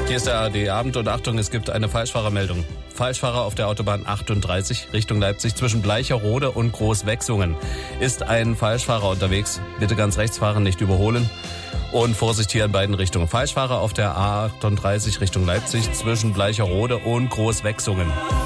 Hier ist der ARD-Abend und Achtung, es gibt eine Falschfahrermeldung. Falschfahrer auf der Autobahn 38 Richtung Leipzig zwischen Bleicherode und Großwechsungen. Ist ein Falschfahrer unterwegs? Bitte ganz rechts fahren, nicht überholen. Und Vorsicht hier in beiden Richtungen. Falschfahrer auf der A38 Richtung Leipzig zwischen Bleicherode und Großwechsungen.